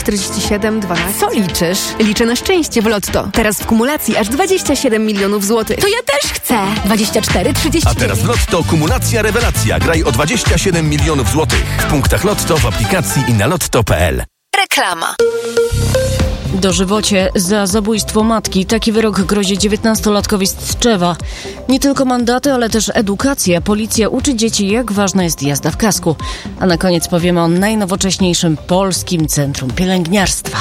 47 12. Co liczysz? Liczę na szczęście w Lotto. Teraz w kumulacji aż 27 milionów złotych. To ja też chcę. 24, 30. A teraz w Lotto kumulacja rewelacja. Graj o 27 milionów złotych. W punktach Lotto, w aplikacji i na lotto.pl. Reklama. Dożywocie za zabójstwo matki. Taki wyrok grozi 19-latkowi z Tczewa. Nie tylko mandaty, ale też edukacja. Policja uczy dzieci, jak ważna jest jazda w kasku. A na koniec powiemy o najnowocześniejszym polskim centrum pielęgniarstwa.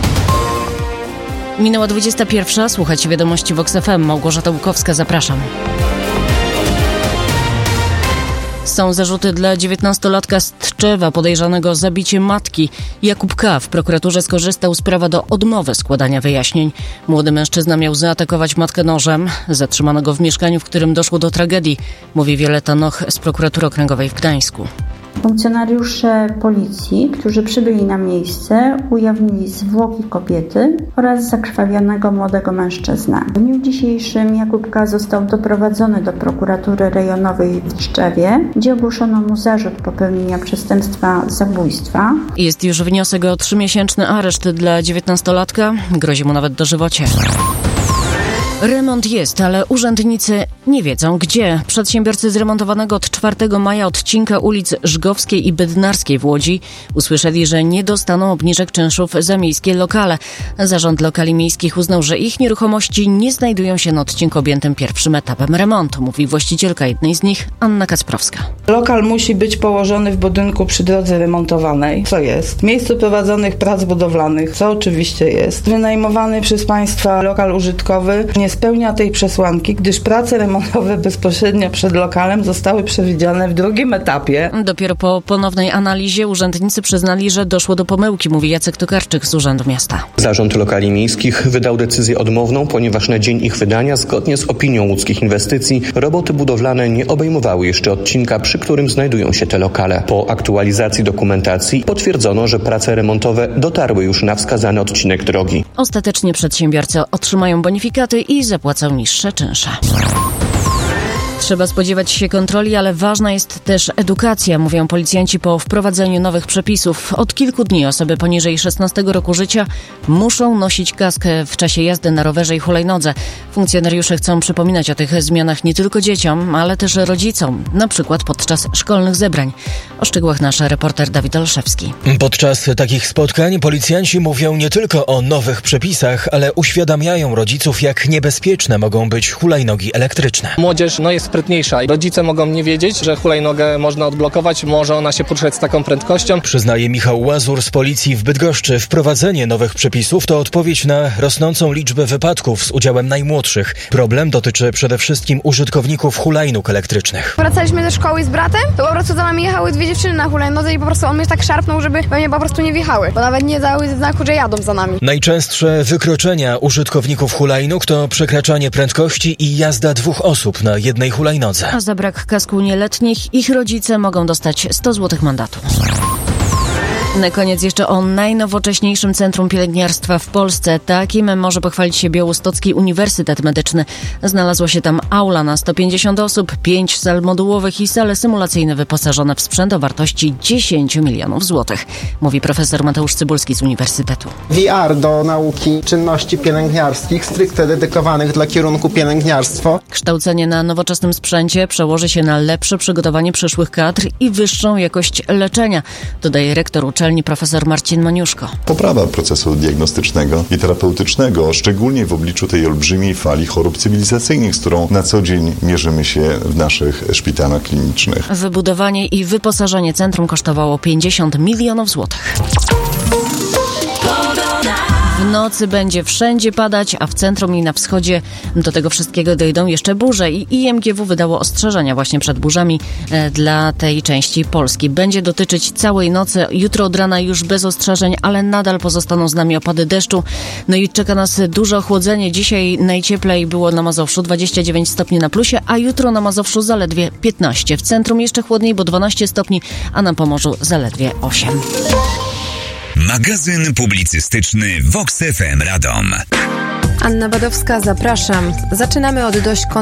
Minęła 21. Słuchajcie wiadomości Vox FM. Małgorzata Łukowska, zapraszam. Są zarzuty dla 19-latka z Tczewa podejrzanego o zabicie matki. Jakub K. w prokuraturze skorzystał z prawa do odmowy składania wyjaśnień. Młody mężczyzna miał zaatakować matkę nożem. Zatrzymano go w mieszkaniu, w którym doszło do tragedii, mówi Wioletta Noch z prokuratury okręgowej w Gdańsku. Funkcjonariusze policji, którzy przybyli na miejsce, ujawnili zwłoki kobiety oraz zakrwawionego młodego mężczyznę. W dniu dzisiejszym Jakub K. został doprowadzony do prokuratury rejonowej w Tczewie, gdzie ogłoszono mu zarzut popełnienia przestępstwa zabójstwa. Jest już wniosek o 3-miesięczny areszt dla 19-latka. Grozi mu nawet dożywocie. Remont jest, ale urzędnicy nie wiedzą gdzie. Przedsiębiorcy zremontowanego od 4 maja odcinka ulic Żgowskiej i Bednarskiej w Łodzi usłyszeli, że nie dostaną obniżek czynszów za miejskie lokale. Zarząd lokali miejskich uznał, że ich nieruchomości nie znajdują się na odcinku objętym pierwszym etapem remontu, mówi właścicielka jednej z nich, Anna Kacprowska. Lokal musi być położony w budynku przy drodze remontowanej, co jest. W miejscu prowadzonych prac budowlanych, co oczywiście jest. Wynajmowany przez państwa lokal użytkowy nie spełnia tej przesłanki, gdyż prace remontowe bezpośrednio przed lokalem zostały przewidziane w drugim etapie. Dopiero po ponownej analizie urzędnicy przyznali, że doszło do pomyłki, mówi Jacek Tokarczyk z Urzędu Miasta. Zarząd Lokali Miejskich wydał decyzję odmowną, ponieważ na dzień ich wydania, zgodnie z opinią Łódzkich Inwestycji, roboty budowlane nie obejmowały jeszcze odcinka, przy którym znajdują się te lokale. Po aktualizacji dokumentacji potwierdzono, że prace remontowe dotarły już na wskazany odcinek drogi. Ostatecznie przedsiębiorcy otrzymają bonifikaty i zapłacą niższe czynsze. Trzeba spodziewać się kontroli, ale ważna jest też edukacja, mówią policjanci po wprowadzeniu nowych przepisów. Od kilku dni osoby poniżej 16 roku życia muszą nosić kask w czasie jazdy na rowerze i hulajnodze. Funkcjonariusze chcą przypominać o tych zmianach nie tylko dzieciom, ale też rodzicom, na przykład podczas szkolnych zebrań. O szczegółach nasz reporter Dawid Olszewski. Podczas takich spotkań policjanci mówią nie tylko o nowych przepisach, ale uświadamiają rodziców, jak niebezpieczne mogą być hulajnogi elektryczne. Młodzież jest sprytniejsza. Rodzice mogą nie wiedzieć, że hulajnogę można odblokować, może ona się poruszać z taką prędkością. Przyznaje Michał Łazur z policji w Bydgoszczy. Wprowadzenie nowych przepisów to odpowiedź na rosnącą liczbę wypadków z udziałem najmłodszych. Problem dotyczy przede wszystkim użytkowników hulajnóg elektrycznych. Wracaliśmy ze szkoły z bratem, to po prostu za nami jechały dwie dziewczyny na hulajnodze i po prostu on mnie tak szarpnął, żeby we mnie po prostu nie wjechały, bo nawet nie dały znaku, że jadą za nami. Najczęstsze wykroczenia użytkowników hulajnóg to przekraczanie prędkości i jazda 2 osób na jednej hulajnodze. A za brak kasku nieletnich ich rodzice mogą dostać 100 zł mandatu. Na koniec jeszcze o najnowocześniejszym centrum pielęgniarstwa w Polsce. Takim może pochwalić się Białostocki Uniwersytet Medyczny. Znalazło się tam aula na 150 osób, 5 sal modułowych i sale symulacyjne wyposażone w sprzęt o wartości 10 milionów złotych, mówi profesor Mateusz Cybulski z Uniwersytetu. VR do nauki czynności pielęgniarskich stricte dedykowanych dla kierunku pielęgniarstwo. Kształcenie na nowoczesnym sprzęcie przełoży się na lepsze przygotowanie przyszłych kadr i wyższą jakość leczenia, dodaje rektor uczelni profesor Marcin Maniuszko. Poprawa procesu diagnostycznego i terapeutycznego, szczególnie w obliczu tej olbrzymiej fali chorób cywilizacyjnych, z którą na co dzień mierzymy się w naszych szpitalach klinicznych. Wybudowanie i wyposażenie centrum kosztowało 50 milionów złotych. W nocy będzie wszędzie padać, a w centrum i na wschodzie do tego wszystkiego dojdą jeszcze burze i IMGW wydało ostrzeżenia właśnie przed burzami dla tej części Polski. Będzie dotyczyć całej nocy, jutro od rana już bez ostrzeżeń, ale nadal pozostaną z nami opady deszczu. No i czeka nas duże ochłodzenie. Dzisiaj najcieplej było na Mazowszu 29 stopni na plusie, a jutro na Mazowszu zaledwie 15. W centrum jeszcze chłodniej, bo 12 stopni, a na Pomorzu zaledwie 8. Magazyn publicystyczny Vox FM Radom. Anna Badowska, zapraszam. Zaczynamy od dość